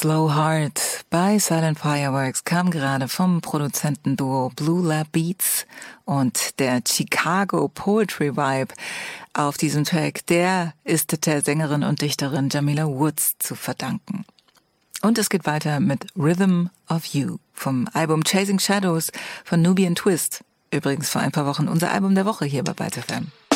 Slow Heart bei Silent Fireworks kam gerade vom Produzentenduo Blue Lab Beats und der Chicago Poetry Vibe auf diesem Track. Der ist der Sängerin und Dichterin Jamila Woods zu verdanken. Und es geht weiter mit Rhythm of You vom Album Chasing Shadows von Nubian Twist. Übrigens vor ein paar Wochen unser Album der Woche hier bei Byte FM.